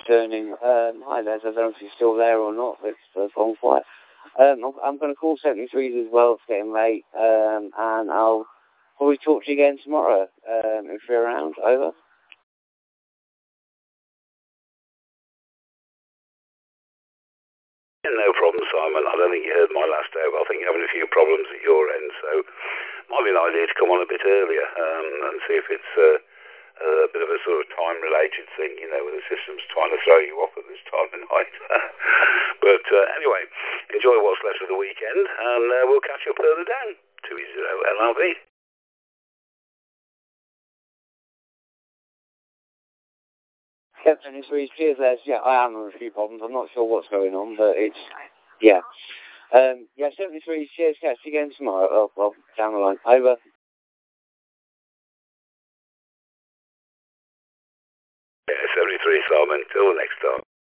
returning. Hi Les, I don't know if you're still there or not, but it's gone quiet. I'm going to call 73s as well, it's getting late, and I'll probably talk to you again tomorrow, if you're around. Over. No problem, Simon. I don't think you heard my last over. I think you're having a few problems at your end, so might be an idea to come on a bit earlier and see if it's a bit of a sort of time-related thing, you know, where the system's trying to throw you off at this time of night. But anyway, enjoy what's left of the weekend, and we'll catch up further down. 20 LRV. Captain is really cheers, Les. Yeah, I am having a few problems. I'm not sure what's going on, but it's, yeah. 73, cheers, catch you again tomorrow. Well, down the line. Over. Yeah, 73, Simon. Till the next time.